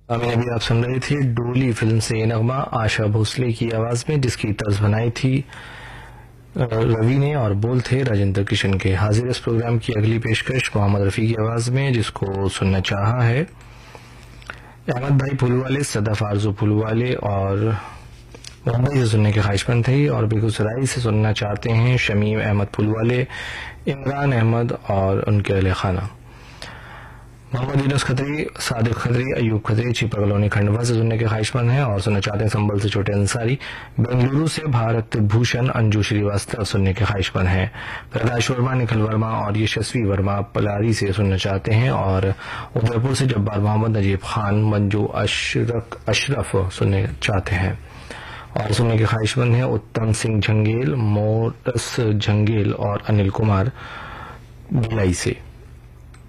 अभी अभी आप सुन रहे थे डोली फिल्म से ये नगमा आशा भोसले की आवाज में, जिसकी तर्ज बनाई थी रवि ने और बोल थे राजेंद्र किशन के। हाजिर इस प्रोग्राम की अगली पेशकश मोहम्मद रफी की आवाज में, जिसको सुनना चाहा है अहमद भाई पुलवाले, सदफ आरजू पुलवाले और मुंबई से सुनने के ख्वाहिशमंद थे, और बेगूसराय से सुनना चाहते हैं शमीम अहमद पुलवाले, इमरान अहमद और उनके अहले खाना। मोहम्मद यूनुस खत्री, सादिक खत्री, अयूब खत्री छिपा कॉलोनी खंडवा से सुनने के ख्वाहिशमंद हैं और सुनना चाहते हैं संबल से छोटे अंसारी, बेंगलुरु से भारत भूषण, अंजू श्रीवास्तव सुनने के ख्वाहिशमंद हैं। प्रकाश वर्मा, निखिल वर्मा और यशस्वी वर्मा पलारी से सुनना चाहते हैं, और उदयपुर से जब्बार मोहम्मद, नजीब खान, मंजू अशरफ सुनने चाहते हैं। और सुनने के ख्वाहिशमंद हैं उत्तम सिंह झंगेल, मोटस झंगेल और अनिल कुमार भिलाई से।